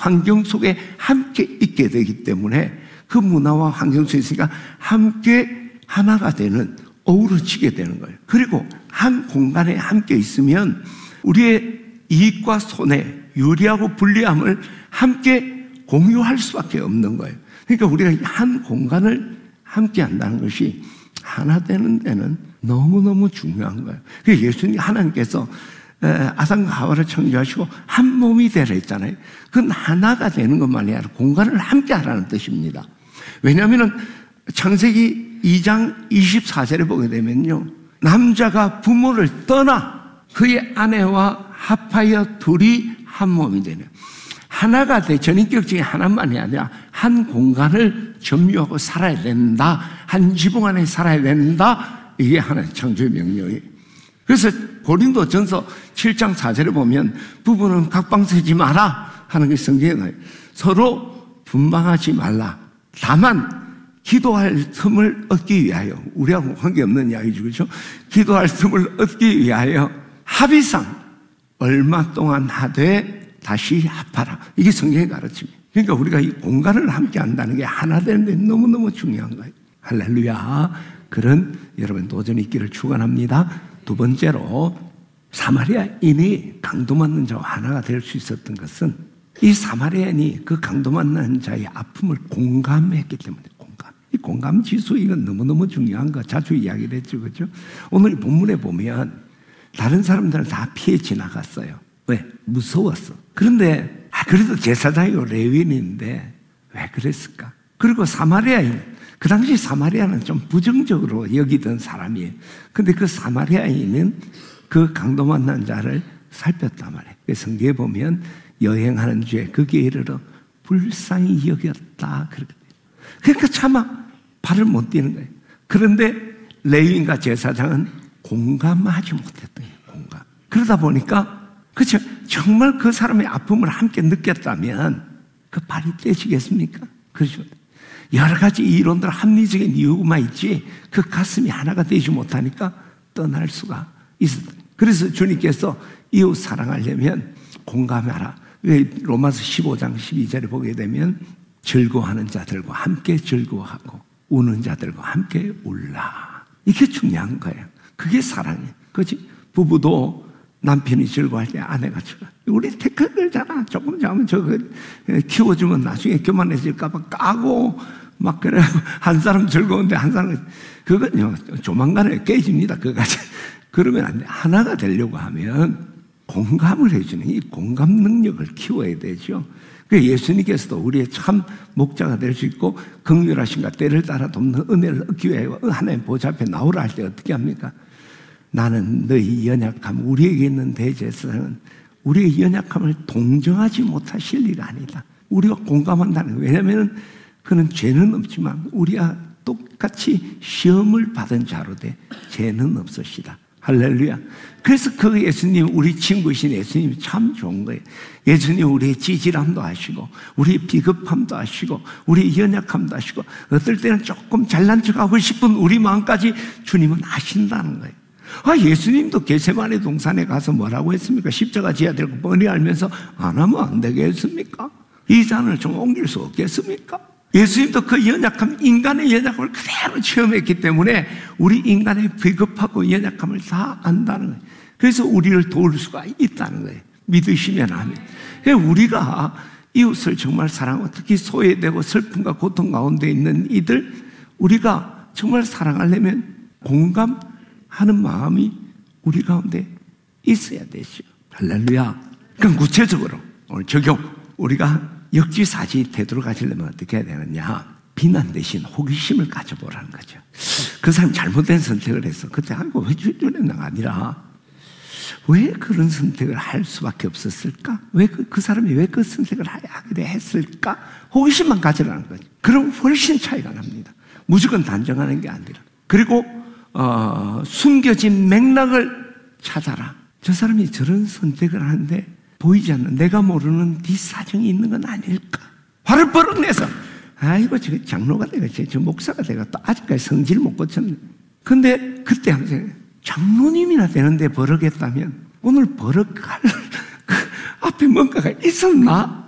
환경 속에 함께 있게 되기 때문에 그 문화와 환경 속에 있으니까 함께 하나가 되는, 어우러지게 되는 거예요. 그리고 한 공간에 함께 있으면 우리의 이익과 손해, 유리하고 불리함을 함께 공유할 수밖에 없는 거예요. 그러니까 우리가 한 공간을 함께 한다는 것이 하나 되는 데는 너무너무 중요한 거예요. 그래서 예수님, 하나님께서 아담과 하와를 창조하시고 한 몸이 되라 했잖아요. 그건 하나가 되는 것만이 아니라 공간을 함께 하라는 뜻입니다. 왜냐하면 창세기 2장 24절에 보게 되면요, 남자가 부모를 떠나 그의 아내와 합하여 둘이 한 몸이 되는, 하나가 돼, 전인격적인 하나만이 아니라 한 공간을 점유하고 살아야 된다, 한 지붕 안에 살아야 된다. 이게 하나의 창조의 명령이에요. 그래서 고린도전서 7장 4절에 보면 부부는 각방 세지 마라 하는 게 성경에 나와요. 서로 분방하지 말라. 다만 기도할 틈을 얻기 위하여, 우리하고 관계없는 이야기죠, 그렇죠? 기도할 틈을 얻기 위하여 합의상 얼마 동안 하되 다시 합하라. 이게 성경의 가르침이에요. 그러니까 우리가 이 공간을 함께 한다는 게 하나 되는 데 너무너무 중요한 거예요. 할렐루야. 그런 여러분 도전이 있기를 축원합니다. 두 번째로, 사마리아인이 강도 맞는 자와 하나가 될 수 있었던 것은 이 사마리아인이 그 강도 맞는 자의 아픔을 공감했기 때문에. 이 공감 지수, 이건 너무너무 중요한 거, 자주 이야기를 했죠, 그렇죠? 오늘 본문에 보면 다른 사람들은 다 피해 지나갔어요. 왜? 무서웠어. 그런데 그래도 제사장이고 레위인인데 왜 그랬을까? 그리고 사마리아인, 그 당시 사마리아는 좀 부정적으로 여기던 사람이에요. 근데 그 사마리아인은 그 강도 만난 자를 살폈단 말이에요. 성경에 보면 여행하는 중에 거기에 이르러 불쌍히 여겼다, 그렇게. 그러니까 차마 발을 못 떼는 거예요. 그런데 레위인과 제사장은 공감하지 못했던 거예요. 공감. 그러다 보니까, 그렇죠, 정말 그 사람의 아픔을 함께 느꼈다면 그 발이 떼지겠습니까? 그렇죠. 여러 가지 이론들, 합리적인 이유만 있지 그 가슴이 하나가 되지 못하니까 떠날 수가 있었다. 그래서 주님께서 이웃 사랑하려면 공감하라. 로마서 15장 12절에 보게 되면 즐거워하는 자들과 함께 즐거워하고 우는 자들과 함께 울라. 이게 중요한 거예요. 그게 사랑이에요. 그렇지? 부부도 남편이 즐거워할 때 아내가 즐거워. 우리 태클 걸잖아. 조금 자면 저거 키워주면 나중에 교만해질까봐 까고 막 그래. 한 사람 즐거운데 한 사람, 그건요, 조만간에 깨집니다. 그거까지. 그러면 안 돼. 하나가 되려고 하면 공감을 해주는 이 공감 능력을 키워야 되죠. 예수님께서도 우리의 참 목자가 될 수 있고 긍휼하신가 때를 따라 돕는 은혜를 얻기 위해 하나님 보좌 앞에 나오라 할 때 어떻게 합니까? 나는 너희 연약함, 우리에게 있는 대제사장은 우리의 연약함을 동정하지 못하실 일 아니다. 우리가 공감한다는 거예요. 왜냐하면 그는 죄는 없지만 우리와 똑같이 시험을 받은 자로 돼 죄는 없으시다. 할렐루야. 그래서 그 예수님, 우리 친구이신 예수님이 참 좋은 거예요. 예수님 우리의 찌질함도 아시고 우리의 비겁함도 아시고 우리의 연약함도 아시고 어떨 때는 조금 잘난 척하고 싶은 우리 마음까지 주님은 아신다는 거예요. 예수님도 겟세마네 동산에 가서 뭐라고 했습니까? 십자가 지어야 될 거 뻔히 알면서 안 하면 안 되겠습니까? 이 잔을 좀 옮길 수 없겠습니까? 예수님도 그 연약함, 인간의 연약함을 그대로 체험했기 때문에 우리 인간의 비겁하고 연약함을 다 안다는 거예요. 그래서 우리를 도울 수가 있다는 거예요. 믿으시면 아멘. 우리가 이웃을 정말 사랑하고 특히 소외되고 슬픔과 고통 가운데 있는 이들, 우리가 정말 사랑하려면 공감하는 마음이 우리 가운데 있어야 되죠. 할렐루야. 그럼 구체적으로 오늘 적용, 우리가 역지사지 태도로 가지려면 어떻게 해야 되느냐? 비난 대신 호기심을 가져보라는 거죠. 그 사람 잘못된 선택을 했어. 그때 아이고 왜 주저했나가 아니라 왜 그런 선택을 할 수밖에 없었을까? 왜 그 사람이 왜 그 선택을 하게 했을까? 호기심만 가지라는 거죠. 그럼 훨씬 차이가 납니다. 무조건 단정하는 게 아니라. 그리고 숨겨진 맥락을 찾아라. 저 사람이 저런 선택을 하는데 보이지 않는 내가 모르는 뒷사정이 있는 건 아닐까? 화를 버럭 내서 아이고 저 장로가 되겠지, 저 목사가 되겠다, 또 아직까지 성질 못 고쳤네. 근데 그때 항상 장로님이나 되는데 버럭했다면 오늘 버럭할 그 앞에 뭔가가 있었나?